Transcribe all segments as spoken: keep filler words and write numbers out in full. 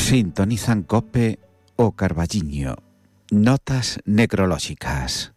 Sintonizan COPE o Carballiño. Notas necrolóxicas.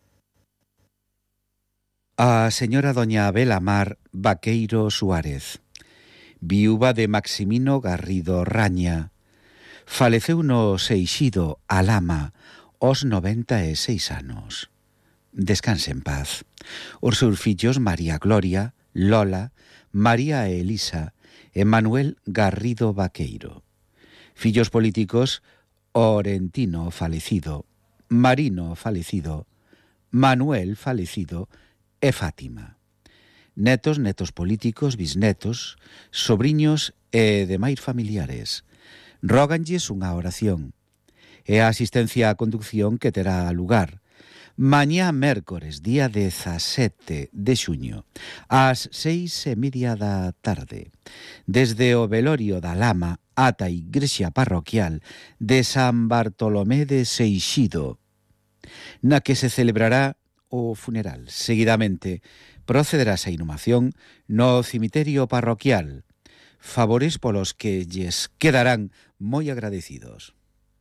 A señora doña Abela Mar Vaqueiro Suárez, viúva de Maximino Garrido Raña, faleceu no Seixido, Alama, aos noventa e seis anos. Descanse en paz. Os seus fillos María Gloria, Lola, María Elisa e Manuel Garrido Vaqueiro. Fillos políticos: Orentino falecido, Marino falecido, Manuel falecido e Fátima. Netos, netos políticos, bisnetos, sobriños e demais familiares. Róganlles unha oración e a asistencia á conducción que terá lugar mañá mércores, día dezasete de xuño, ás seis e media da tarde, desde o velorio da Lama ata a igrexa parroquial de San Bartolomé de Seixido, na que se celebrará o funeral. Seguidamente procederase a inhumación no cemiterio parroquial, favores polos que lles quedarán moi agradecidos.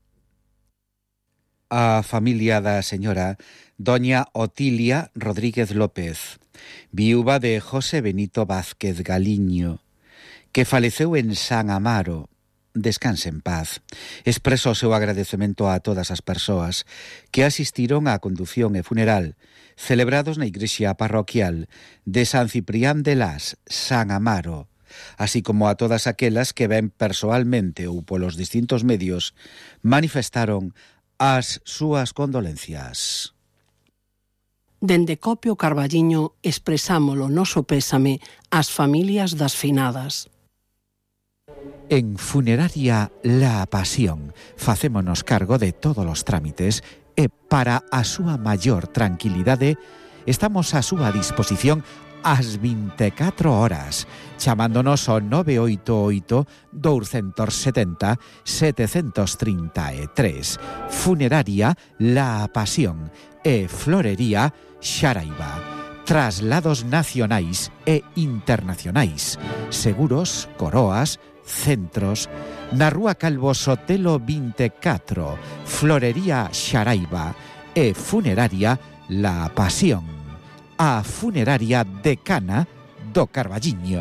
A familia da señora doña Otilia Rodríguez López, viúva de José Benito Vázquez Galiño, que faleceu en San Amaro. Descanse en paz. Expreso o seu agradecemento a todas as persoas que asistiron á condución e funeral celebrados na igrexa parroquial de San Ciprián de Las, San Amaro, así como a todas aquelas que ben persoalmente ou polos distintos medios manifestaron as súas condolencias. Dende COPE o Carballiño expresámolo noso pésame ás familias das finadas. En Funeraria La Pasión facémonos cargo de todos os trámites e para a súa maior tranquilidade estamos á súa disposición ás vinte e catro horas, chamándonos ao nove oito oito, dous sete zero, sete tres tres. Funeraria La Pasión e Florería Xaraiba. Traslados nacionais e internacionais, seguros, coroas, centros, na Rúa Calvo Sotelo vinte e catro, Florería Xaraiba e Funeraria La Pasión, a funeraria decana do Carballiño.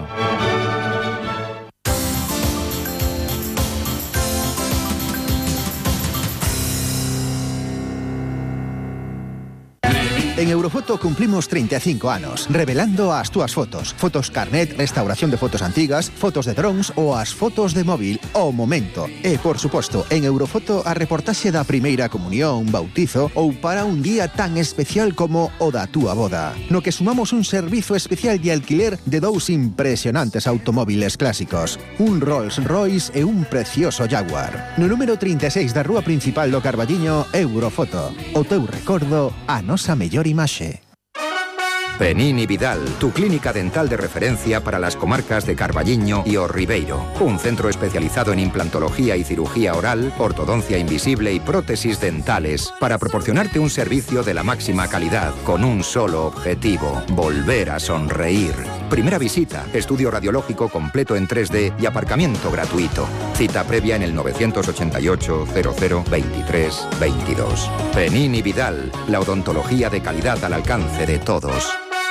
En Eurofoto cumplimos treinta e cinco anos, revelando as túas fotos. Fotos carnet, restauración de fotos antigas, fotos de drons ou as fotos de móvil, o momento. E, por suposto, en Eurofoto a reportaxe da primeira comunión, bautizo ou para un día tan especial como o da túa boda. No que sumamos un servizo especial de alquiler de dous impresionantes automóviles clásicos. Un Rolls Royce e un precioso Jaguar. No número trinta e seis da rúa principal do Carballiño, Eurofoto. O teu recordo, a nosa mellor imaxe. Penín y Vidal, tu clínica dental de referencia para las comarcas de Carballiño y O Ribeiro. Un centro especializado en implantología y cirugía oral, ortodoncia invisible y prótesis dentales para proporcionarte un servicio de la máxima calidad con un solo objetivo: volver a sonreír. Primera visita, estudio radiológico completo en tres D y aparcamiento gratuito. Cita previa en el nueve ocho ocho, cero cero, veintitrés, veintidós. Penín y Vidal, la odontología de calidad al alcance de todos.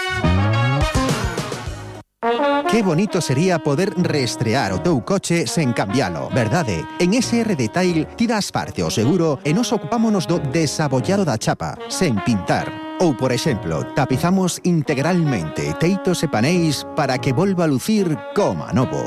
Que bonito sería poder reestrear o teu coche sen cambialo, verdade? En S R Detail ti das parte o seguro e nos ocupámonos do desabollado da chapa, sen pintar. Ou, por exemplo, tapizamos integralmente teitos e paneis para que volva a lucir como a novo.